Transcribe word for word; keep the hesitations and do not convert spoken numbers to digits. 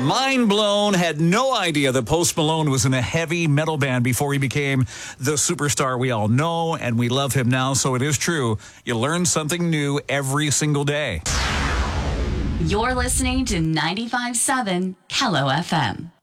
Mind blown. Had no idea that Post Malone was in a heavy metal band before he became the superstar we all know, and we love him now. So it is true. You learn something new every single day. You're listening to ninety-five point seven Kello F M.